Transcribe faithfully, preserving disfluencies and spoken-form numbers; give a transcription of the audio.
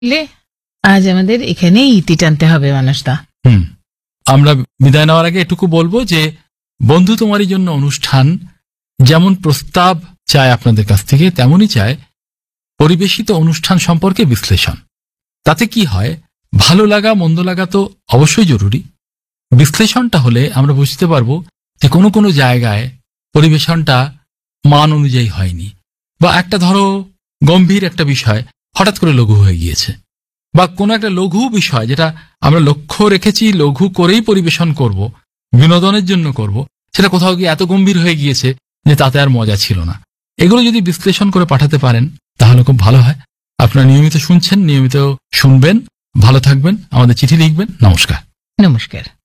আজ আমাদের এখানে ইতি টানতে হবে মানসদা। হুম আমরা বিদায় নেওয়ার আগে এটুকু বলবো যে বন্ধু তোমারই জন্য অনুষ্ঠান যেমন প্রস্তাব চায় আপনাদের কাছ থেকে, তেমনই চায় পরিবেশিত অনুষ্ঠান সম্পর্কে বিশ্লেষণ। তাতে কি হয়, ভালো লাগা মন্দ লাগা তো অবশ্যই জরুরি, বিশ্লেষণটা হলে আমরা বুঝতে পারবো যে কোনো কোনো জায়গায় পরিবেশনটা মান অনুযায়ী হয়নি, বা একটা ধরো গম্ভীর একটা বিষয় হঠাৎ করে লঘু হয়ে গিয়েছে, বা কোনো একটা লঘু বিষয় যেটা আমরা লক্ষ্য রেখেছি লঘু করেই পরিবেশন করব, বিনোদনের জন্য করব, সেটা কোথাও গিয়ে এত গম্ভীর হয়ে গিয়েছে যে তাতে আর মজা ছিল না। এগুলো যদি বিশ্লেষণ করে পাঠাতে পারেন তাহলে খুব ভালো হয়। আপনারা নিয়মিত শুনছেন, নিয়মিত শুনবেন, ভালো থাকবেন, আমাদের চিঠি লিখবেন। নমস্কার। নমস্কার।